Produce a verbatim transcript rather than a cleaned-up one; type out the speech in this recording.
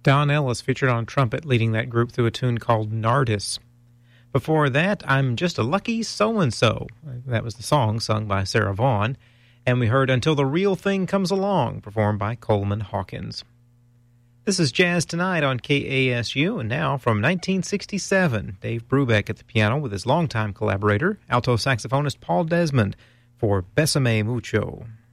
Don Ellis featured on trumpet, leading that group through a tune called Nardis. Before that, I'm Just a Lucky So-and-So. That was the song sung by Sarah Vaughan. And we heard Until the Real Thing Comes Along, performed by Coleman Hawkins. This is Jazz Tonight on K A S U, and now from nineteen sixty-seven, Dave Brubeck at the piano with his longtime collaborator, alto saxophonist Paul Desmond, for Bésame Mucho.